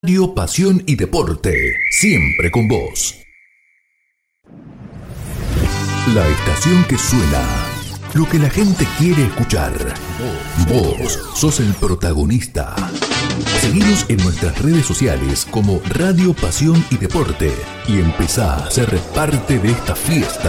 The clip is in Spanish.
Radio Pasión y Deporte, siempre con vos. La estación que suena, lo que la gente quiere escuchar. Vos sos el protagonista. Seguinos en nuestras redes sociales como Radio Pasión y Deporte y empezá a ser parte de esta fiesta.